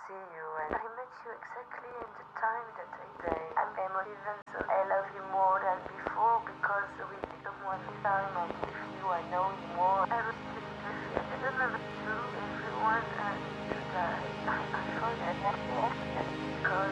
see you, and I met you exactly in the time that I say I'm emotive, and so I love you more than before because with someone this time and with you I know you more. I was just with you. I don't know if it's true.